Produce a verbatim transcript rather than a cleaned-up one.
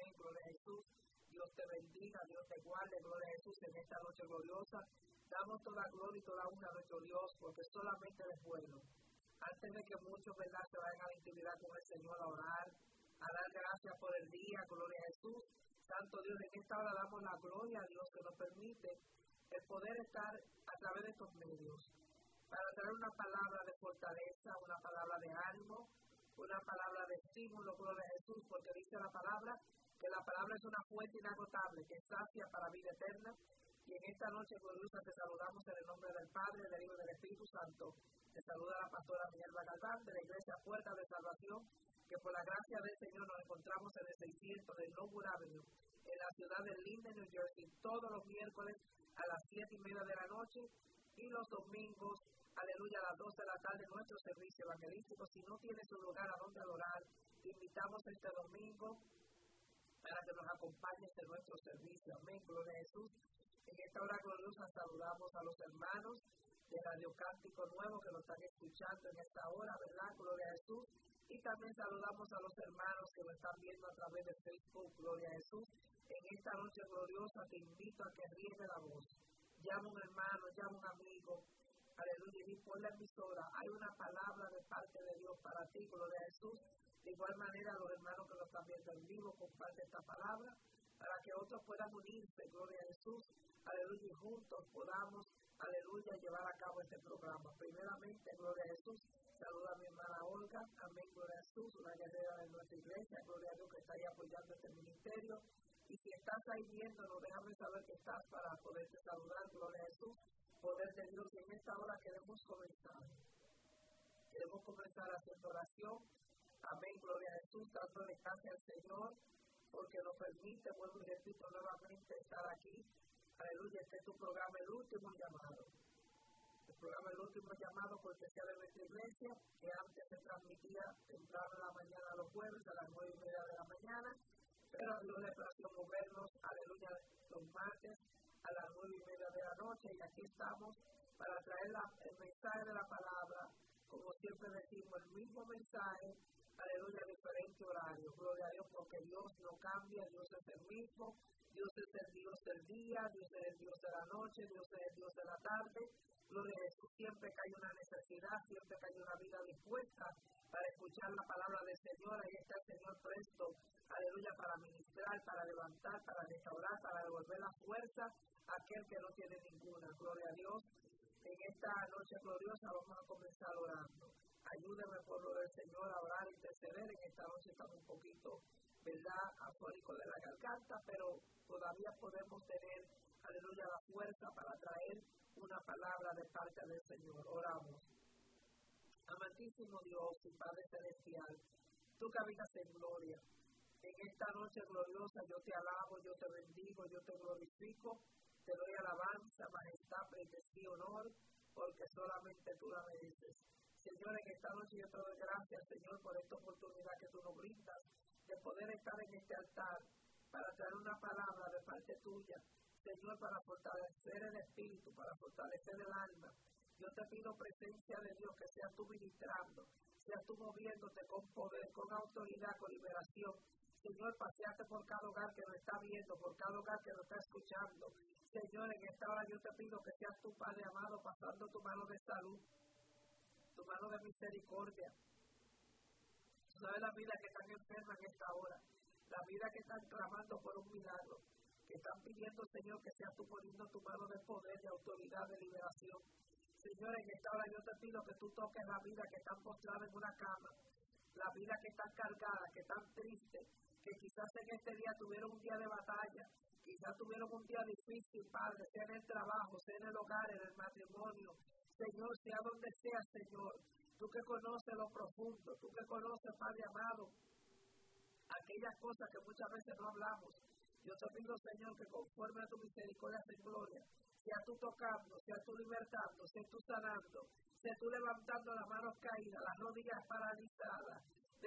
amén, gloria a Jesús. Dios te bendiga, Dios te guarde, gloria a Jesús, en esta noche gloriosa. Damos toda gloria y toda honra a nuestro Dios, porque solamente Él es bueno. Antes de que muchos, ¿verdad?, se vayan a la intimidad con el Señor a orar, a dar gracias por el día, gloria a Jesús. Santo Dios, en esta hora damos la gloria a Dios que nos permite el poder estar a través de estos medios, para traer una palabra de fortaleza, una palabra de ánimo, una palabra de estímulo, gloria a Jesús, porque dice la palabra que la palabra es una fuente inagotable que sacia para vida eterna. Y en esta noche gloriosa te saludamos en el nombre del Padre, del Hijo y del Espíritu Santo. Te saluda la pastora Minerva Galván de la Iglesia Puerta de Salvación, que por la gracia del Señor nos encontramos en el seiscientos de Longwood Avenue, en la ciudad de Linden, New Jersey, todos los miércoles a las siete y media de la noche y los domingos, aleluya, a las dos de la tarde, nuestro servicio evangelístico. Si no tienes un lugar a donde adorar, te invitamos este domingo para que nos acompañes en nuestro servicio. Amén, gloria a Jesús. En esta hora gloriosa saludamos a los hermanos de Radio Cántico Nuevo que nos están escuchando en esta hora, ¿verdad? Gloria a Jesús. Y también saludamos a los hermanos que nos están viendo a través de Facebook, gloria a Jesús. En esta noche gloriosa te invito a que riegue la voz. Llama un hermano, llama un amigo, aleluya, y por la emisora hay una palabra de parte de Dios para ti, gloria a Jesús. De igual manera, los hermanos que nos están viendo en vivo, comparten esta palabra para que otros puedan unirse, gloria a Jesús, aleluya, y juntos podamos, aleluya, llevar a cabo este programa. Primeramente, gloria a Jesús, saluda a mi hermana Olga, amén, gloria a Jesús, una guerrera de nuestra iglesia, gloria a Dios que está ahí apoyando este ministerio. Y si estás ahí viéndonos, déjame saber que estás para poderte saludar, gloria a Jesús, poder de Dios. Y en esta hora queremos comenzar, queremos comenzar haciendo oración. Amén, gloria a Jesús, dándole gracias al Señor, porque nos permite, vuelvo y repito nuevamente, estar aquí. Aleluya, este es tu programa, el último llamado. El programa El Último Llamado, cortesía de nuestra iglesia, que antes se transmitía temprano en la mañana los jueves, a las nueve y media de la mañana, pero Dios le plació movernos, aleluya, los martes a las nueve y media de la noche, y aquí estamos para traer la, el mensaje de la palabra, como siempre decimos, el mismo mensaje, aleluya, diferente horario. Gloria a Dios, porque Dios no cambia, Dios es el mismo, Dios es el Dios del día, Dios es el Dios de la noche, Dios es el Dios de la tarde. Gloria a Jesús, siempre que hay una necesidad, siempre que hay una vida dispuesta para escuchar la palabra del Señor, ahí está el Señor presto, aleluya, para ministrar, para levantar, para restaurar, para devolver la fuerza a aquel que no tiene ninguna. Gloria a Dios. En esta noche gloriosa vamos a comenzar orando. Ayúdame, pueblo del Señor, a orar y interceder. En esta noche estamos un poquito, ¿verdad?, afónico de la garganta, pero todavía podemos tener, aleluya, la fuerza para traer una palabra de parte del Señor. Oramos. Amantísimo Dios y Padre Celestial, tú que habitas en gloria, en esta noche gloriosa yo te alabo, yo te bendigo, yo te glorifico, te doy alabanza, majestad, presencia y honor, porque solamente tú la mereces. Señor, en esta noche yo te doy gracias, Señor, por esta oportunidad que tú nos brindas de poder estar en este altar para traer una palabra de parte tuya, Señor, para fortalecer el espíritu, para fortalecer el alma. Yo te pido presencia de Dios, que seas tú ministrando, seas tú moviéndote con poder, con autoridad, con liberación. Señor, paseate por cada hogar que nos está viendo, por cada hogar que nos está escuchando. Señor, en esta hora yo te pido que seas tu Padre amado, pasando tu mano de salud, tu mano de misericordia. Tú sabes la vida que están enfermas en esta hora, la vida que están clamando por un milagro, que están pidiendo, Señor, que seas tú poniendo tu mano de poder, de autoridad, de liberación. Señor, en esta hora yo te pido que tú toques la vida que están postrada en una cama, la vida que están cargada, que están tristes, que quizás en este día tuvieron un día de batalla, quizás tuvieron un día difícil, Padre, sea en el trabajo, sea en el hogar, en el matrimonio. Señor, sea donde sea, Señor, tú que conoces lo profundo, tú que conoces, Padre amado, aquellas cosas que muchas veces no hablamos. Yo te pido, Señor, que conforme a tu misericordia en gloria, sea tú tocando, sea tú libertando, sea tú sanando, sea tú levantando las manos caídas, las rodillas paralizadas,